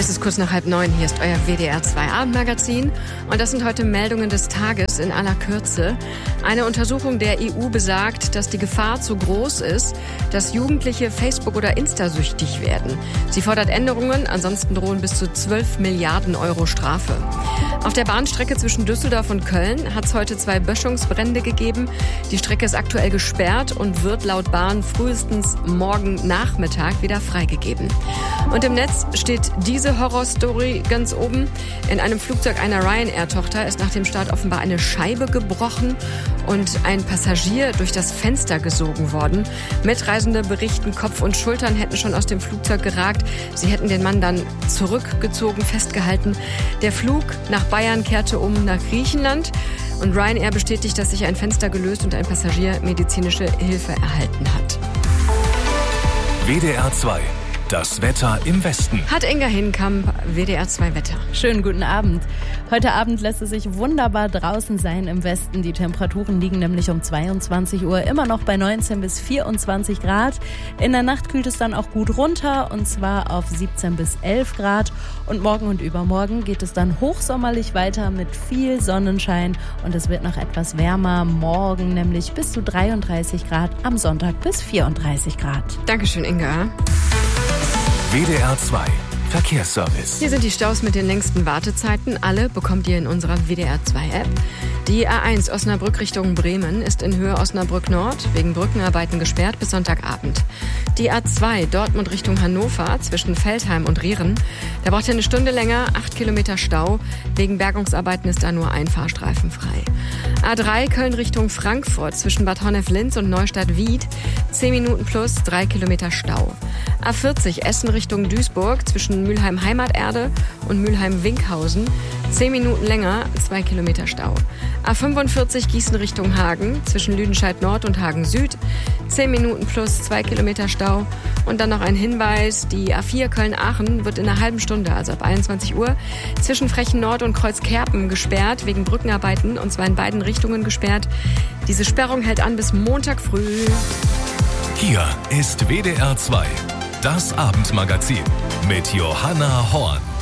Es ist kurz nach 8:30, hier ist euer WDR 2 Abendmagazin und das sind heute Meldungen des Tages in aller Kürze. Eine Untersuchung der EU besagt, dass die Gefahr zu groß ist, dass Jugendliche Facebook- oder Insta-süchtig werden. Sie fordert Änderungen, ansonsten drohen bis zu 12 Milliarden Euro Strafe. Auf der Bahnstrecke zwischen Düsseldorf und Köln hat es heute 2 Böschungsbrände gegeben. Die Strecke ist aktuell gesperrt und wird laut Bahn frühestens morgen Nachmittag wieder freigegeben. Und im Netz steht diese Horrorstory ganz oben. In einem Flugzeug einer Ryanair-Tochter ist nach dem Start offenbar eine Scheibe gebrochen und ein Passagier durch das Fenster gesogen worden. Mitreisende berichten, Kopf und Schultern hätten schon aus dem Flugzeug geragt. Sie hätten den Mann dann zurückgezogen, festgehalten. Der Flug nach Bayern kehrte um nach Griechenland und Ryanair bestätigt, dass sich ein Fenster gelöst und ein Passagier medizinische Hilfe erhalten hat. WDR 2. Das Wetter im Westen. Hat Inga Hinkamp, WDR 2 Wetter. Schönen guten Abend. Heute Abend lässt es sich wunderbar draußen sein im Westen. Die Temperaturen liegen nämlich um 22 Uhr immer noch bei 19 bis 24 Grad. In der Nacht kühlt es dann auch gut runter und zwar auf 17 bis 11 Grad. Und morgen und übermorgen geht es dann hochsommerlich weiter mit viel Sonnenschein und es wird noch etwas wärmer. Morgen nämlich bis zu 33 Grad, am Sonntag bis 34 Grad. Dankeschön, Inga. WDR 2 Verkehrsservice. Hier sind die Staus mit den längsten Wartezeiten. Alle bekommt ihr in unserer WDR 2 App. Die A1 Osnabrück Richtung Bremen ist in Höhe Osnabrück Nord wegen Brückenarbeiten gesperrt bis Sonntagabend. Die A2 Dortmund Richtung Hannover zwischen Veltheim und Rieren. Da braucht ihr eine Stunde länger, 8 Kilometer Stau. Wegen Bergungsarbeiten ist da nur ein Fahrstreifen frei. A3 Köln Richtung Frankfurt zwischen Bad Honnef-Linz und Neustadt-Wied. 10 Minuten plus 3 Kilometer Stau. A40 Essen Richtung Duisburg zwischen Mülheim-Heimaterde und Mülheim-Winkhausen. 10 Minuten länger, 2 Kilometer Stau. A45 Gießen Richtung Hagen zwischen Lüdenscheid Nord und Hagen Süd. 10 Minuten plus 2 Kilometer Stau. Und dann noch ein Hinweis, die A4 Köln-Aachen wird in einer halben Stunde, also ab 21 Uhr, zwischen Frechen Nord und Kreuzkerpen gesperrt, wegen Brückenarbeiten, und zwar in beiden Richtungen gesperrt. Diese Sperrung hält an bis Montag früh. Hier ist WDR 2, das Abendmagazin mit Johanna Horn.